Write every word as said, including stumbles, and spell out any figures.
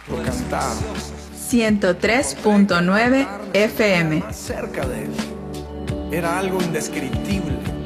lo cantaba. ciento tres punto nueve F M. Cerca de él. Era algo indescriptible.